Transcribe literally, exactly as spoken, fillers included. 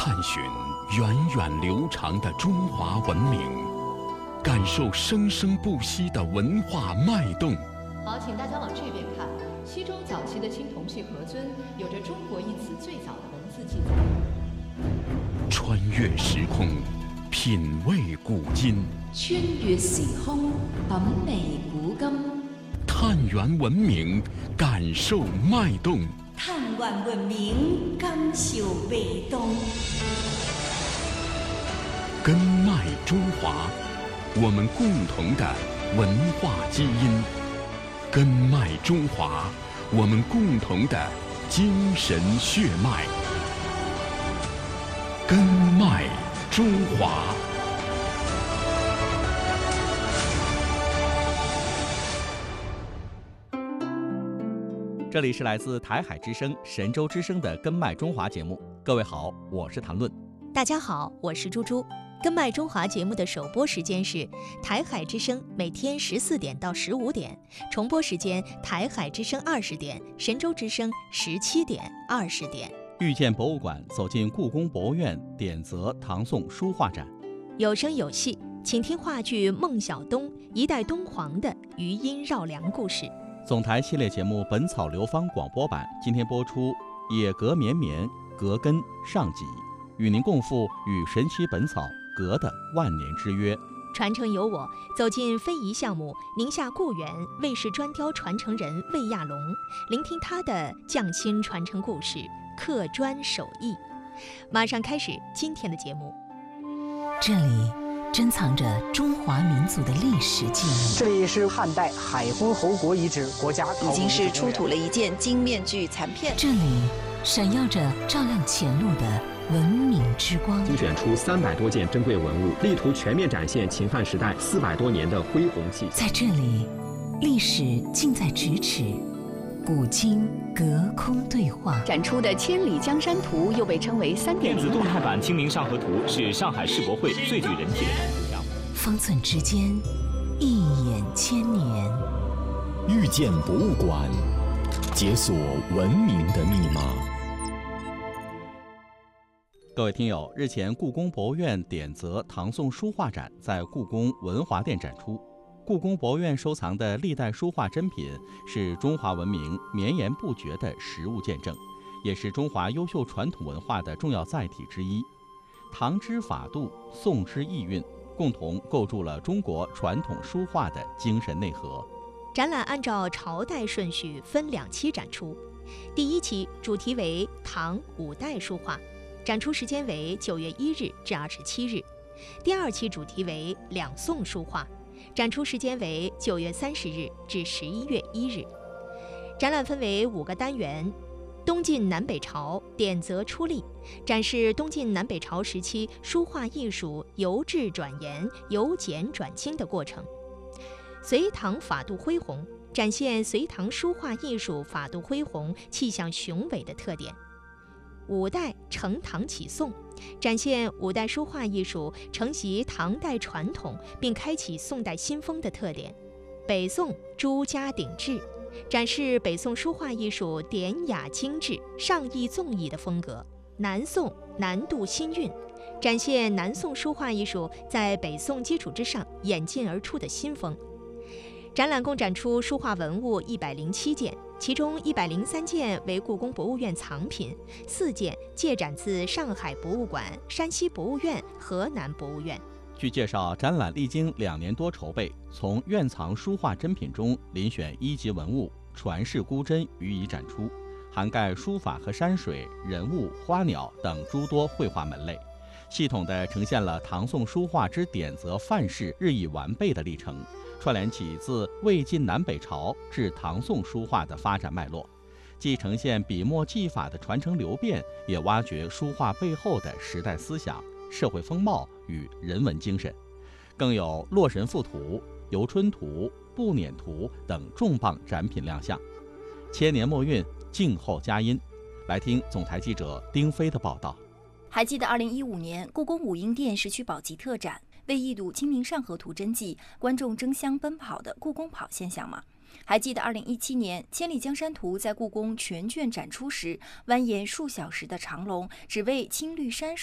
探寻源远流长的中华文明，感受生生不息的文化脉动。 好，请大家往这边看。西周早期的青铜器盒尊有着中国一词最早的文字记载。 穿越时空，品味古今。 穿越時空，品味古今。 探源文明，感受脉動。 探源文明，感受脈動。 根脉中華，我們共同的文化基因。根脉中華，我們共同的精神血脈。根脉中華。 这里是来自台海之声、神州之声的《根脉中华》节目。各位好，我是谭论。 大家好，我是猪猪。《根脉中华》节目的首播时间是台海之声每天十四点到十五点，重播时间台海之声二十点，神州之声十七点、二十点。 遇见博物馆，走进故宫博物院，点则唐宋书画展。 有声有戏，请听话剧《孟小冬一代敦煌》的余音绕梁故事。 总台系列节目《本草流芳》广播版今天播出《野葛绵绵葛根》上集，与您共赴与神奇本草葛的万年之约。 传承由我，走进非遗项目宁夏固原魏氏砖雕传承人魏亚龙，聆听他的匠心传承故事，刻砖手艺。马上开始今天的节目。 这里珍藏着中华民族的历史记忆。 这里是汉代海昏侯国遗址国家已经是出土了一件金面具残片。 这里闪耀着照亮前路的文明之光。 精选出三百多件珍贵文物，力图全面展现秦汉时代四百多年的恢宏气息。 在这里，历史近在咫尺，古今隔空对话。 展出的《千里江山图》又被称为三点零电子动态版《清明上河图》是上海世博会最具人气的展图样。 方寸之间，一眼千年。 遇见博物馆，解锁文明的密码。 各位听友，日前故宫博物院点则唐宋书画展在故宫文华殿展出。故宫博物院收藏的历代书画珍品是中华文明绵延不绝的实物见证，也是中华优秀传统文化的重要载体之一。唐之法度，宋之意蕴，共同构筑了中国传统书画的精神内核。 展览按照朝代顺序分两期展出，第一期主题为唐五代书画，展出时间为九月一日至二十七日；第二期主题为两宋书画，展出时间为九月三十日至十一月一日。展览分为五个单元：东晋南北朝点则出力，展示东晋南北朝时期书画艺术由治转严、由简转精的过程；隋唐法度恢宏，展现隋唐书画艺术法度恢宏、气象雄伟的特点；五代承唐启宋，展现五代书画艺术承袭唐代传统并开启宋代新风的特点；北宋朱家鼎制，展示北宋书画艺术典雅精致、上意纵意的风格；南宋南渡新韵，展现南宋书画艺术在北宋基础之上演进而出的新风。展览共展出书画文物一百零七件，其中一百零三件为故宫博物院藏品，四件借展自上海博物馆、山西博物院、河南博物院。 据介绍，展览历经两年多筹备，从院藏书画珍品中遴选一级文物传世孤珍予以展出，涵盖书法和山水、人物、花鸟等诸多绘画门类，系统地呈现了唐宋书画之典则范式日益完备的历程，串联起自魏晋南北朝至唐宋书画的发展脉络，既呈现笔墨技法的传承流变，也挖掘书画背后的时代思想、社会风貌与人文精神，更有洛神赋图、游春图、步辇图等重磅展品亮相。千年墨韵，静候佳音。来听总台记者丁飞的报道。 还记得二零一五年故宫武英殿市区保级特展为一睹《清明上河图》真迹，观众争相奔跑的故宫跑现象吗？还记得二零一七年《千里江山图》在故宫全卷展出时，蜿蜒数小时的长龙，只为青绿山水